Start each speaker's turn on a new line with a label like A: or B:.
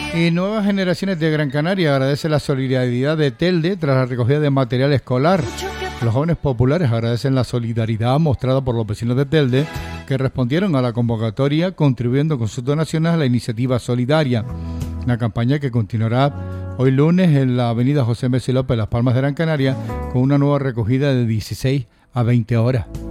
A: Y Nuevas Generaciones de Gran Canaria agradece la solidaridad de Telde tras la recogida de material escolar. Los jóvenes populares agradecen la solidaridad mostrada por los vecinos de Telde, que respondieron a la convocatoria contribuyendo con sus donaciones a la iniciativa solidaria. Una campaña que continuará hoy lunes en la avenida José Messi López, Las Palmas de Gran Canaria, con una nueva recogida de 16 a 20 horas.